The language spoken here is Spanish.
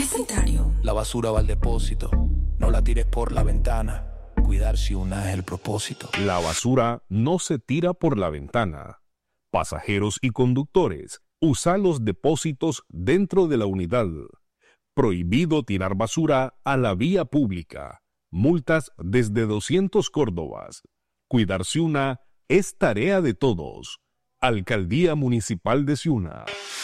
Universitario. La basura va al depósito, no la tires por la ventana. Cuidar Ciuna es el propósito. La basura no se tira por la ventana. Pasajeros y conductores, usa los depósitos dentro de la unidad. Prohibido tirar basura a la vía pública. Multas desde 200 córdobas. Cuidar Ciuna es tarea de todos. Alcaldía Municipal de Ciuna.